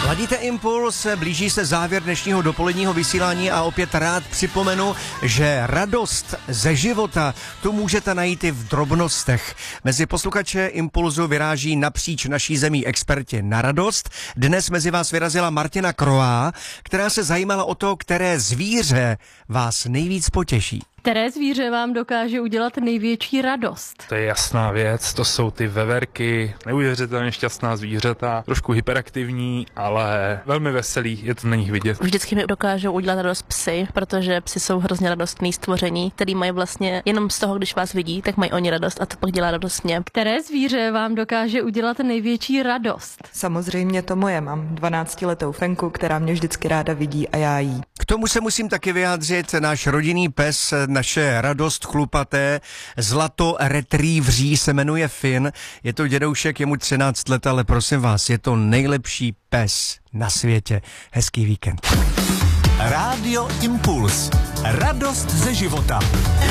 Ladíte Impuls, blíží se závěr dnešního dopoledního vysílání a opět rád připomenu, že radost ze života tu můžete najít i v drobnostech. Mezi posluchače Impulzu vyráží napříč naší zemí experti na radost. Dnes mezi vás vyrazila Martina Kroá, která se zajímala o to, které zvíře vás nejvíc potěší. Které zvíře vám dokáže udělat největší radost? To je jasná věc, to jsou ty veverky, neuvěřitelně šťastná zvířata, trošku hyperaktivní, ale velmi veselý, je to na nich vidět. Vždycky mi dokážou udělat radost psy, protože psy jsou hrozně radostný stvoření, který mají vlastně jenom z toho, když vás vidí, tak mají oni radost a to pak dělá radost mě. Které zvíře vám dokáže udělat největší radost? Samozřejmě to moje, mám 12letou Fenku, která mě vždycky ráda vidí a já jí. K tomu se musím taky vyjádřit, náš rodinný pes, naše radost chlupaté, zlato retrievří se jmenuje Finn. Je to dědoušek, je mu 13 let, ale prosím vás, je to nejlepší pes na světě. Hezký víkend. Rádio Impuls. Radost ze života.